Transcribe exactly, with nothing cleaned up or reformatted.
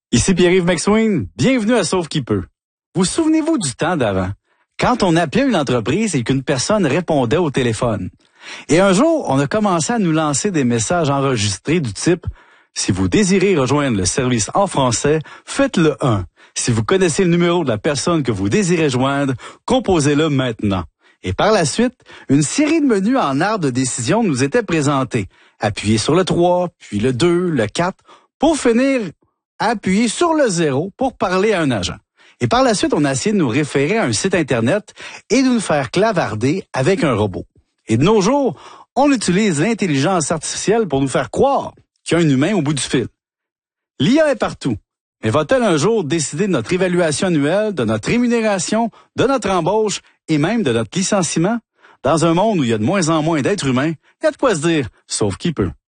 Ici Pierre-Yves McSween, bienvenue à Sauve qui peut. Vous souvenez-vous du temps d'avant? Quand on appelait une entreprise et qu'une personne répondait au téléphone. Et un jour, on a commencé à nous lancer des messages enregistrés du type « Si vous désirez rejoindre le service en français, faites le un. Si vous connaissez le numéro de la personne que vous désirez joindre, composez-le maintenant. » Et par la suite, une série de menus en arbre de décision nous était présentés. Appuyez sur le trois, puis le deux, le quatre, pour finir à appuyer sur le zéro pour parler à un agent. Et par la suite, on a essayé de nous référer à un site Internet et de nous faire clavarder avec un robot. Et de nos jours, on utilise l'intelligence artificielle pour nous faire croire qu'il y a un humain au bout du fil. L'I A est partout. Mais va-t-elle un jour décider de notre évaluation annuelle, de notre rémunération, de notre embauche et même de notre licenciement? Dans un monde où il y a de moins en moins d'êtres humains, il y a de quoi se dire, sauf qui peut.